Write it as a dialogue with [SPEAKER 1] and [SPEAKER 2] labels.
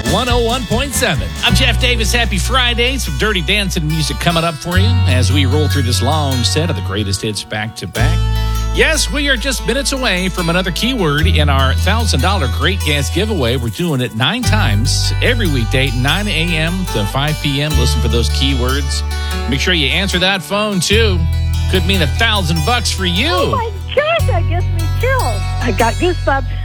[SPEAKER 1] 101.7. I'm Jeff Davis. Happy Friday. Some dirty dancing music coming up for you as we roll through this long set of the greatest hits back to back. Yes, we are just minutes away from another keyword in our $1,000 Great Gas giveaway. We're doing it 9 times every weekday, 9 a.m. to 5 p.m. Listen for those keywords. Make sure you answer that phone, too. Could mean $1,000 for you.
[SPEAKER 2] Oh, my gosh, that gives me chills. I got goosebumps.